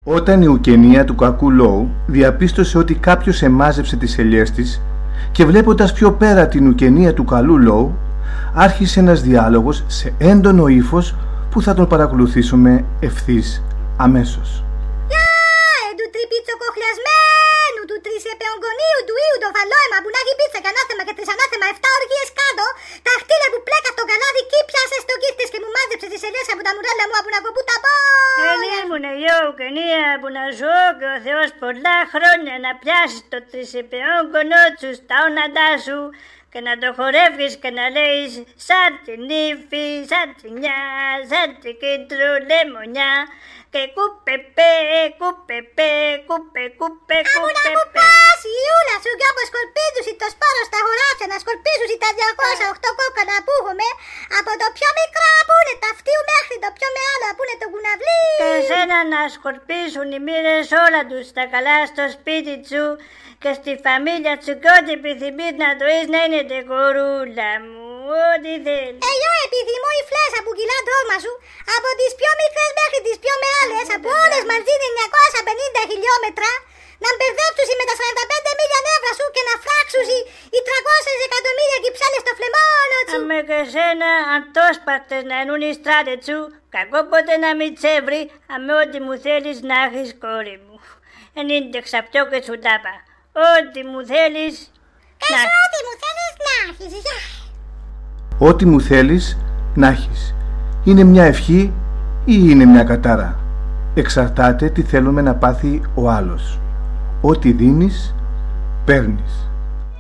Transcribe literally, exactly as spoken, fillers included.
Όταν η ουκενία του κακού Λόου διαπίστωσε ότι κάποιος εμάζεψε τις ελιές της και βλέποντας πιο πέρα την ουκενία του καλού Λόου, άρχισε ένας διάλογος σε έντονο ύφος που θα τον παρακολουθήσουμε ευθύς αμέσως. «Γεια, εν του τριπιτσοκοχλιασμένου, του τρισεπαιογγονίου, του ήου, το φαλόεμα που να έχει πίτσα και ανάθεμα και τρισανάθεμα εφτά οργίες κάτω, τα χτύλια που πλέκα στο καλάδι κι πιάσε στο κύχτες και μου μάζεψε τις ελιές από τα μουρέλα μου από να κοπού τα πω». Δεν ήμουν εγώ ουκενία που να ζω και ο Θεός πολλά χρόνια να πιάσεις το τρισεπαιόγγονό σου στα όναντά σου και να το χορεύεις και να λέεις σαν την ύφη, σαν την νιά, σαν την κέντρο λεμονιά και κούπεπε, κούπεπε, κούπε, κούπε, Άμου να μου κούπεπε. πας η Ιούλα σου κι όπως σκορπίζουσι το σπόρο στα χωράφια να σκορπίζουσι τα διακόσια οκτώ κόκκανα που έχουμε, από το πιο μικρό που είναι τα αυτίου μέχρι το πιο μεγάλο που είναι το κουναβλί. Και εσένα να σκορπίσουν οι μοίρες όλα τους τα καλά στο σπίτι σου και στη φαμίλια σου και ό,τι επιθυμείς να το είσαι να είναι τεκορούλα μου, ό,τι θέλεις. Εγώ επιθυμώ η φλέσσα που κυλά το όρμα σου, από τις πιο μικρές μέχρι τις πιο μεγάλες, από όλες μαζί εννιακόσια πενήντα χιλιόμετρα, να μπερδέψουσι με τα σαράντα πέντε μίλια νεύρα σου και να φράξουσι οι τριακόσια εκατομμύρια κυψέλες στο φλεμόνο σου. Αμέ και εσένα αν το σπαστες να ενούν οι στράτες σου, κακό ποτέ να μην τσέβρει, αμέ ό,τι μου θέλεις να έχεις κόρη μου. Εν είναι ξαπτώ και σου τάπα. Ό,τι μου θέλεις Και να σου ό,τι μου θέλεις να έχεις, γεια. Ό,τι μου θέλεις να έχεις. Είναι μια ευχή ή είναι μια κατάρα. Εξαρτάται τι θέλουμε να πάθει ο άλλος. Ό,τι δίνεις, παίρνεις.